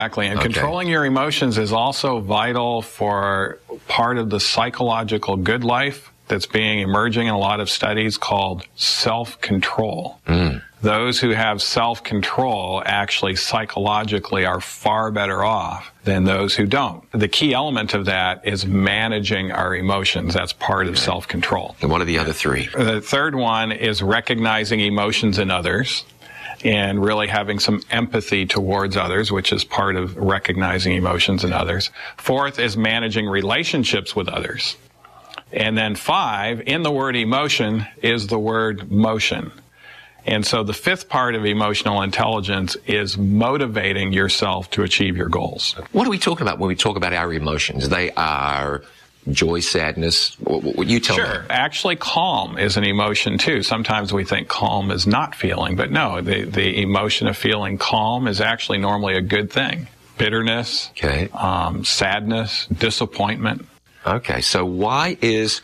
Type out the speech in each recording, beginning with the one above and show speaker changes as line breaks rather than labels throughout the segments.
Exactly, and controlling your emotions is also vital for part of the psychological good life that's being emerging in a lot of studies called self-control. Those who have self-control actually psychologically are far better off than those who don't. The key element of that is managing our emotions. That's part of self-control.
And what are the other three?
The third one is recognizing emotions in others and really having some empathy towards others, which is part of recognizing emotions in others. Fourth is managing relationships with others. And then 5, in the word emotion, is the word motion. And so the fifth part of emotional intelligence is motivating yourself to achieve your goals.
What are we talking about when we talk about our emotions? They are joy, sadness. What you tell me?
Sure. Actually, calm is an emotion too. Sometimes we think calm is not feeling, but no, the emotion of feeling calm is actually normally a good thing. Bitterness, sadness, disappointment.
Okay, so why is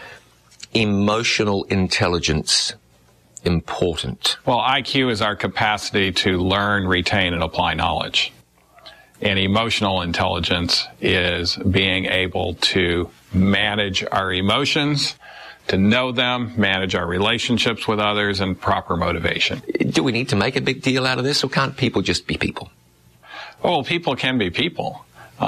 emotional intelligence important?
Well, IQ is our capacity to learn, retain, and apply knowledge. And emotional intelligence is being able to manage our emotions, to know them, manage our relationships with others, and proper motivation.
Do we need to make a big deal out of this, or can't people just be people?
Well, people can be people.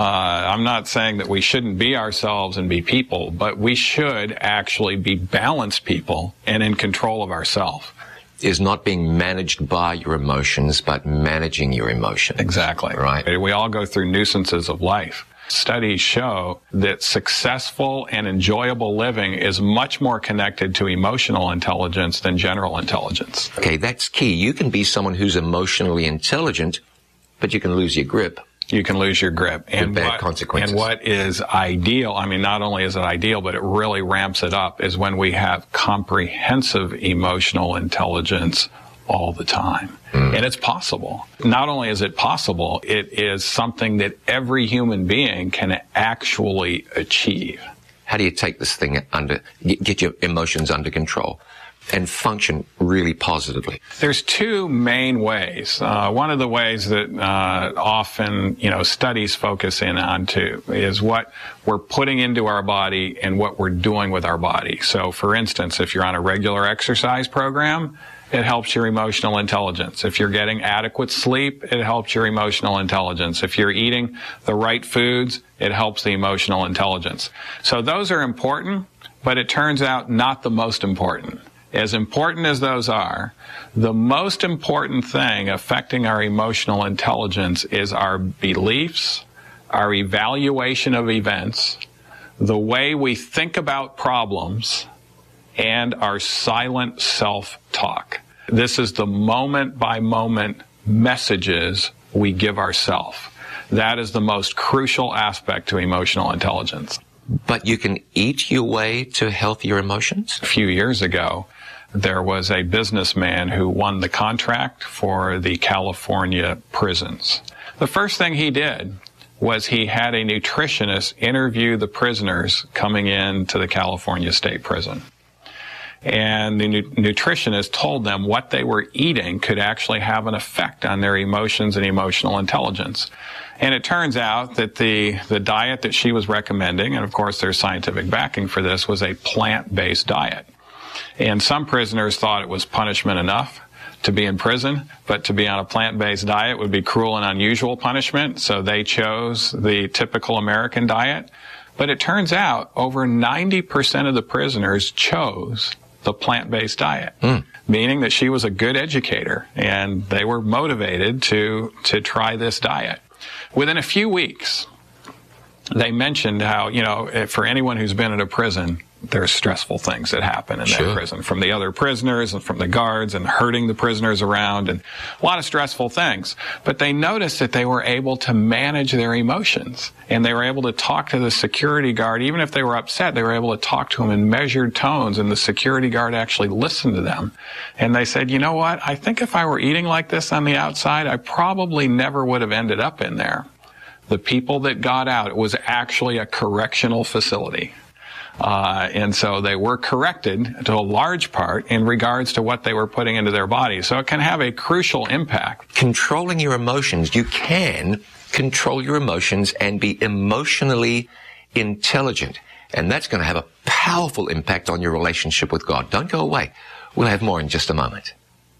I'm not saying that we shouldn't be ourselves and be people, but we should actually be balanced people and in control of ourselves.
Is not being managed by your emotions, but managing your emotions.
Exactly.
Right.
We all go through nuisances of life. Studies show that successful and enjoyable living is much more connected to emotional intelligence than general intelligence.
Okay, that's key. You can be someone who's emotionally intelligent, but you can lose your grip.
You can lose your grip.
And bad consequences.
And what is ideal, I mean, not only is it ideal, but it really ramps it up, is when we have comprehensive emotional intelligence all the time. And it's possible. Not only is it possible, it is something that every human being can actually achieve.
How do you take this thing get your emotions under control and function really positively?
There's two main ways. One of the ways that often, studies focus in on too is what we're putting into our body and what we're doing with our body. So, for instance, if you're on a regular exercise program, it helps your emotional intelligence. If you're getting adequate sleep, it helps your emotional intelligence. If you're eating the right foods, it helps the emotional intelligence. So those are important, but it turns out not the most important. As important as those are, the most important thing affecting our emotional intelligence is our beliefs, our evaluation of events, the way we think about problems, and our silent self-talk. This is the moment-by-moment messages we give ourselves. That is the most crucial aspect to emotional intelligence.
But you can eat your way to healthier emotions?
A few years ago, there was a businessman who won the contract for the California prisons. The first thing he did was he had a nutritionist interview the prisoners coming into the California State Prison. And the nutritionist told them what they were eating could actually have an effect on their emotions and emotional intelligence. And it turns out that the diet that she was recommending, and of course there's scientific backing for this, was a plant-based diet. And some prisoners thought it was punishment enough to be in prison, but to be on a plant-based diet would be cruel and unusual punishment, so they chose the typical American diet. But it turns out over 90% of the prisoners chose the plant-based diet, meaning that she was a good educator, and they were motivated to try this diet. Within a few weeks, they mentioned how, for anyone who's been in a prison, there's stressful things that happen in that prison, from the other prisoners and from the guards and hurting the prisoners around, and a lot of stressful things. But they noticed that they were able to manage their emotions, and they were able to talk to the security guard. Even if they were upset, they were able to talk to him in measured tones, and the security guard actually listened to them. And they said, you know what, I think if I were eating like this on the outside, I probably never would have ended up in there. The people that got out, it was actually a correctional facility. And so they were corrected to a large part in regards to what they were putting into their body. So it can have a crucial impact.
Controlling your emotions, you can control your emotions and be emotionally intelligent. And that's going to have a powerful impact on your relationship with God. Don't go away. We'll have more in just a moment.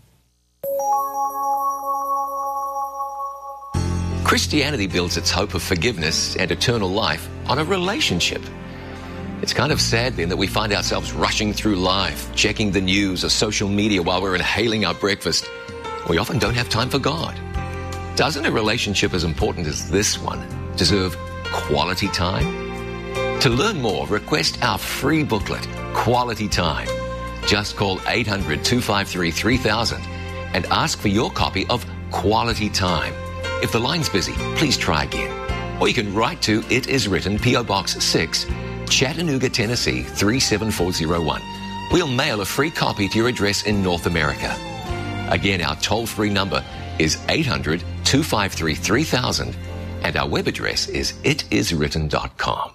Christianity builds its hope of forgiveness and eternal life on a relationship. It's kind of sad then that we find ourselves rushing through life, checking the news or social media while we're inhaling our breakfast. We often don't have time for God. Doesn't a relationship as important as this one deserve quality time? To learn more, request our free booklet, Quality Time. Just call 800-253-3000 and ask for your copy of Quality Time. If the line's busy, please try again. Or you can write to It Is Written, P.O. Box 6, Chattanooga, Tennessee 37401. We'll mail a free copy to your address in North America. Again, our toll-free number is 800-253-3000 and our web address is itiswritten.com.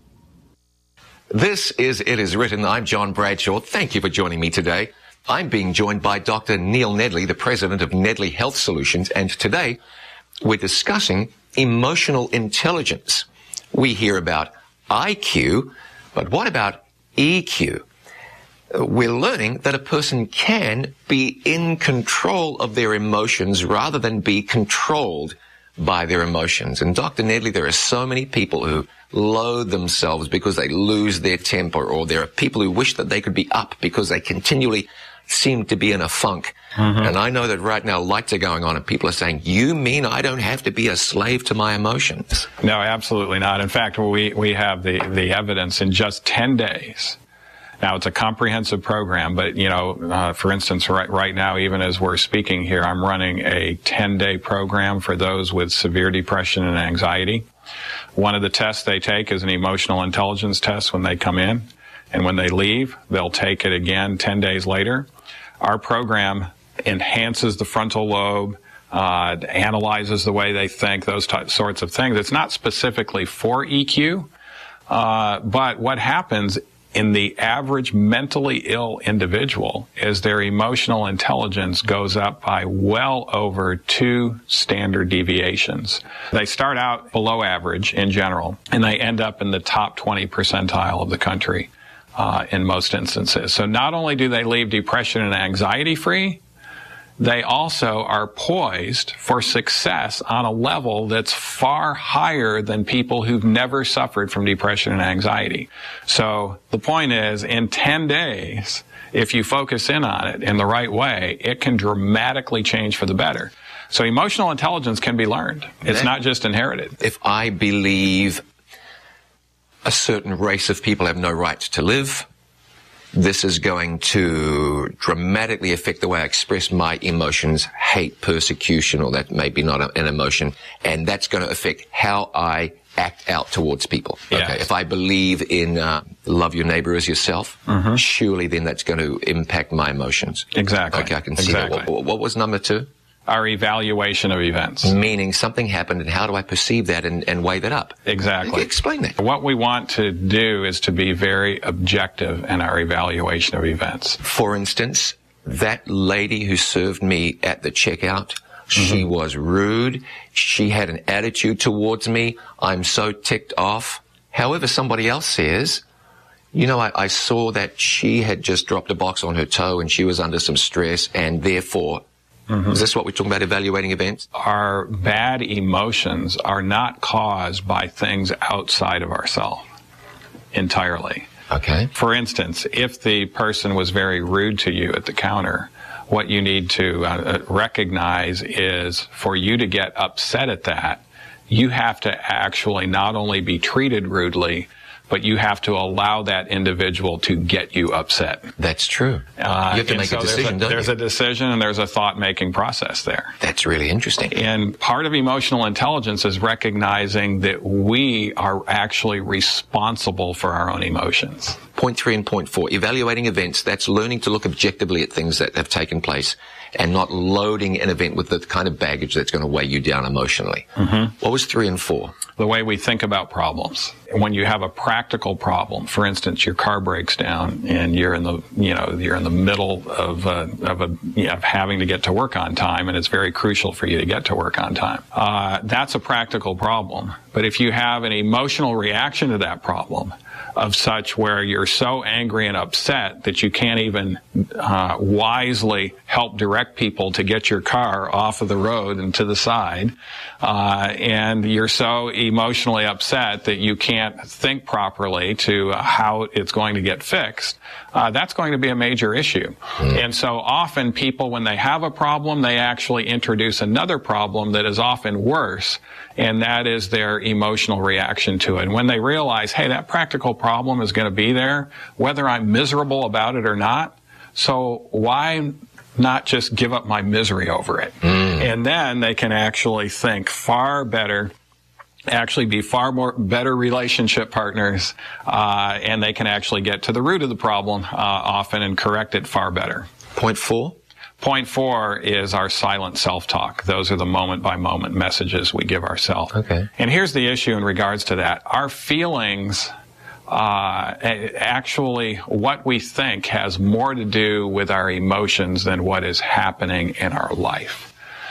This is It Is Written. I'm John Bradshaw. Thank you for joining me today. I'm being joined by Dr. Neil Nedley, the president of Nedley Health Solutions, and today we're discussing emotional intelligence. We hear about IQ, but what about EQ? We're learning that a person can be in control of their emotions rather than be controlled by their emotions. And Dr. Nedley, there are so many people who loathe themselves because they lose their temper, or there are people who wish that they could be up because they continually seem to be in a funk. And I know that right now lights are going on and people are saying, you mean I don't have to be a slave to my emotions?
No, absolutely not. In fact, we have the evidence in just 10 days. Now, it's a comprehensive program, but, for instance, right now, even as we're speaking here, I'm running a 10-day program for those with severe depression and anxiety. One of the tests they take is an emotional intelligence test when they come in, and when they leave, they'll take it again 10 days later. Our program enhances the frontal lobe, analyzes the way they think, those sorts of things. It's not specifically for EQ, but what happens in the average mentally ill individual is their emotional intelligence goes up by well over 2 standard deviations. They start out below average in general, and they end up in the top 20 percentile of the country in most instances. So not only do they leave depression and anxiety free, they also are poised for success on a level that's far higher than people who've never suffered from depression and anxiety. So the point is, in 10 days, if you focus in on it in the right way, it can dramatically change for the better. So emotional intelligence can be learned. It's not just inherited.
If I believe a certain race of people have no right to live, this is going to dramatically affect the way I express my emotions, hate, persecution, or that may be not an emotion, and that's going to affect how I act out towards people.
Yes.
Okay, if I believe in love your neighbor as yourself, surely then that's going to impact my emotions.
Exactly.
Okay, I can see that. What was number 2?
Our evaluation of events.
Meaning something happened, and how do I perceive that and weigh that up?
Exactly.
Explain that.
What we want to do is to be very objective in our evaluation of events.
For instance, that lady who served me at the checkout, she was rude. She had an attitude towards me. I'm so ticked off. However, somebody else says, I saw that she had just dropped a box on her toe and she was under some stress, and therefore, is this what we're talking about, evaluating events?
Our bad emotions are not caused by things outside of ourselves entirely.
Okay.
For instance, if the person was very rude to you at the counter, what you need to recognize is, for you to get upset at that, you have to actually not only be treated rudely, but you have to allow that individual to get you upset.
That's true. You have to make a decision, don't you?
There's a decision and there's a thought-making process there.
That's really interesting.
And part of emotional intelligence is recognizing that we are actually responsible for our own emotions.
Point 3 and point 4, evaluating events, that's learning to look objectively at things that have taken place and not loading an event with the kind of baggage that's going to weigh you down emotionally. What was 3 and 4?
The way we think about problems. when you have a practical problem, for instance, your car breaks down and you're in the middle of having to get to work on time, and it's very crucial for you to get to work on time. That's a practical problem. But if you have an emotional reaction to that problem, of such where you're so angry and upset that you can't even wisely help direct people to get your car off of the road and to the side, and you're so emotionally upset that you can't think properly to how it's going to get fixed, that's going to be a major issue. And so often people, when they have a problem, they actually introduce another problem that is often worse, and that is their emotional reaction to it. And when they realize, hey, that practical problem is going to be there, whether I'm miserable about it or not, so why not just give up my misery over it? And then they can actually think far better, actually be far more better relationship partners, and they can actually get to the root of the problem often and correct it far better.
Point 4?
Point 4 is our silent self-talk. Those are the moment-by-moment messages we give ourselves.
Okay.
And here's the issue in regards to that. Our feelings, actually, what we think has more to do with our emotions than what is happening in our life.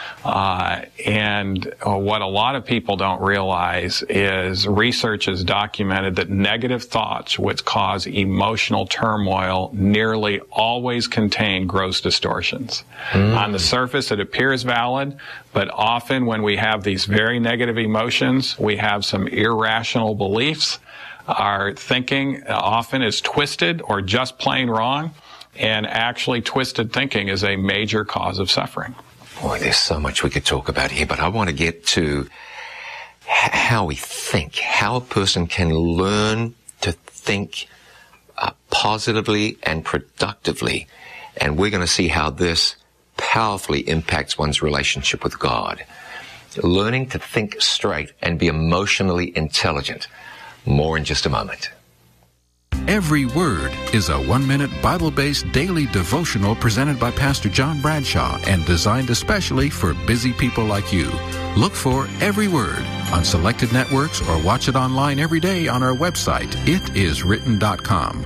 And what a lot of people don't realize is research has documented that negative thoughts, which cause emotional turmoil, nearly always contain gross distortions. On the surface, it appears valid, but often when we have these very negative emotions, we have some irrational beliefs. Our thinking often is twisted or just plain wrong, and actually twisted thinking is a major cause of suffering.
Boy, there's so much we could talk about here, but I want to get to how we think, how a person can learn to think positively and productively. And we're going to see how this powerfully impacts one's relationship with God. Learning to think straight and be emotionally intelligent. More in just a moment.
Every Word is a 1-minute Bible-based daily devotional presented by Pastor John Bradshaw and designed especially for busy people like you. Look for Every Word on selected networks or watch it online every day on our website, itiswritten.com.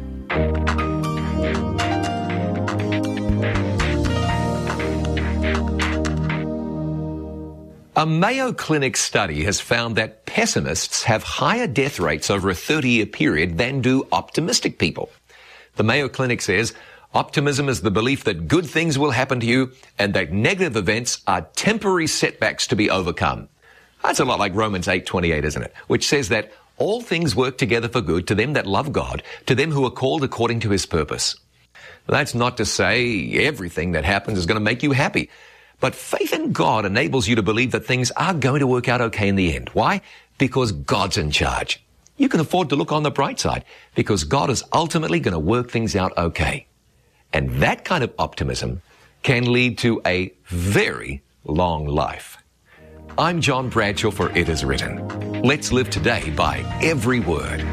A Mayo Clinic study has found that pessimists have higher death rates over a 30-year period than do optimistic people. The Mayo Clinic says optimism is the belief that good things will happen to you and that negative events are temporary setbacks to be overcome. That's a lot like Romans 8:28, isn't it? Which says that all things work together for good to them that love God, to them who are called according to his purpose. That's not to say everything that happens is going to make you happy. But faith in God enables you to believe that things are going to work out okay in the end. Why? Because God's in charge. You can afford to look on the bright side because God is ultimately going to work things out okay. And that kind of optimism can lead to a very long life. I'm John Bradshaw for It Is Written. Let's live today by every word.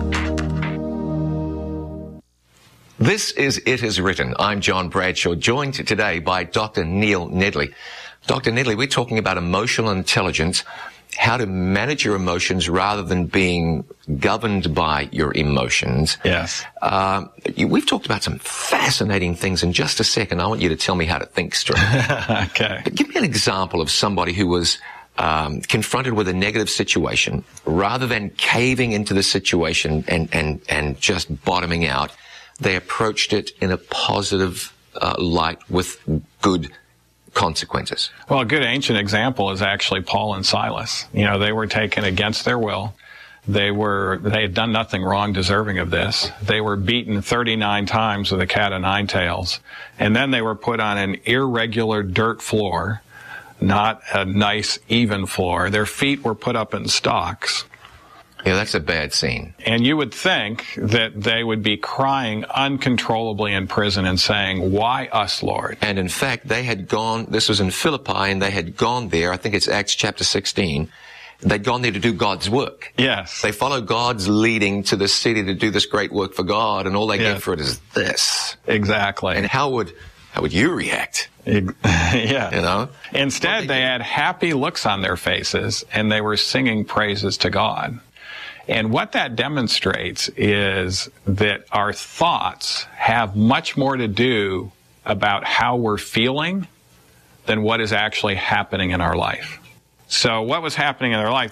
This is It Is Written. I'm John Bradshaw, joined today by Dr. Neil Nedley. Dr. Nedley, we're talking about emotional intelligence, how to manage your emotions rather than being governed by your emotions.
Yes.
We've talked about some fascinating things. In just a second, I want you to tell me how to think straight.
Okay.
But give me an example of somebody who was confronted with a negative situation, rather than caving into the situation and just bottoming out. They approached it in a positive light with good consequences.
Well, a good ancient example is actually Paul and Silas. You know, they were taken against their will. They had done nothing wrong deserving of this. They were beaten 39 times with a cat o' nine tails. And then they were put on an irregular dirt floor, not a nice, even floor. Their feet were put up in stocks.
Yeah, that's a bad scene.
And you would think that they would be crying uncontrollably in prison and saying, "Why us, Lord?"
And in fact, they had gone, this was in Philippi, and they had gone there, I think it's Acts chapter 16, they'd gone there to do God's work.
Yes.
They follow God's leading to the city to do this great work for God, and all they get for it is this.
Exactly.
And how would you react?
Yeah.
You know?
Instead, they had happy looks on their faces, and they were singing praises to God. And what that demonstrates is that our thoughts have much more to do about how we're feeling than what is actually happening in our life. So what was happening in their life?